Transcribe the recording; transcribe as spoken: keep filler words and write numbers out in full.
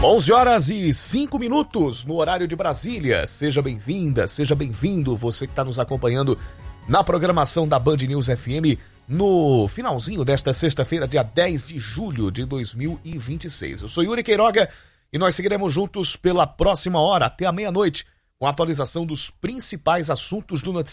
onze horas e cinco minutos no horário de Brasília. Seja bem-vinda, seja bem-vindo você que está nos acompanhando na programação da Band News F M no finalzinho desta sexta-feira, dia dez de julho de dois mil e vinte e seis. Eu sou Yuri Queiroga e nós seguiremos juntos pela próxima hora, até a meia-noite, com a atualização dos principais assuntos do noticiário